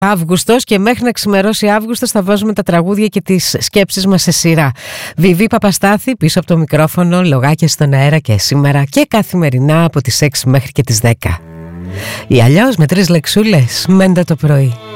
Αύγουστος και μέχρι να ξημερώσει Αύγουστος θα βάζουμε τα τραγούδια και τις σκέψεις μας σε σειρά. Βιβί Παπαστάθη πίσω από το μικρόφωνο, λογάκια στον αέρα και σήμερα και καθημερινά από τις 6 μέχρι και τις 10. Ή αλλιώς με 3 λεξούλες, μέντα το πρωί.